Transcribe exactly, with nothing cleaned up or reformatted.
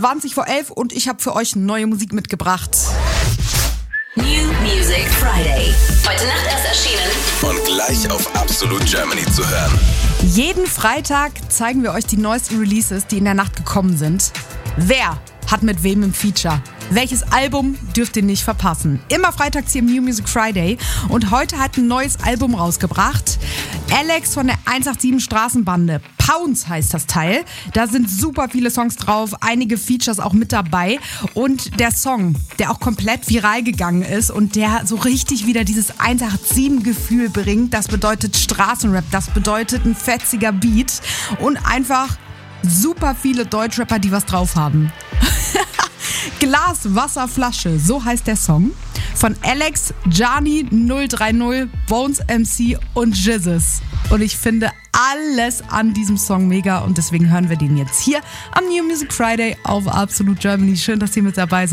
zwanzig vor elf und ich habe für euch neue Musik mitgebracht. New Music Friday. Heute Nacht erst erschienen. Und gleich auf Absolute Germany zu hören. Jeden Freitag zeigen wir euch die neuesten Releases, die in der Nacht gekommen sind. Wer hat mit wem im Feature? Welches Album dürft ihr nicht verpassen? Immer freitags hier im New Music Friday. Und heute hat ein neues Album rausgebracht. Alex von der eins acht sieben Straßenbande. Pounce heißt das Teil. Da sind super viele Songs drauf, einige Features auch mit dabei. Und der Song, der auch komplett viral gegangen ist und der so richtig wieder dieses eins acht sieben Gefühl bringt, das bedeutet Straßenrap, das bedeutet ein fetziger Beat und einfach super viele Deutschrapper, die was drauf haben. Glas, Wasser, Flasche, so heißt der Song. Von Alex, Gianni null drei null, Bones M C und Jizzes. Und ich finde alles an diesem Song mega und deswegen hören wir den jetzt hier am New Music Friday auf Absolute Germany. Schön, dass ihr mit dabei seid.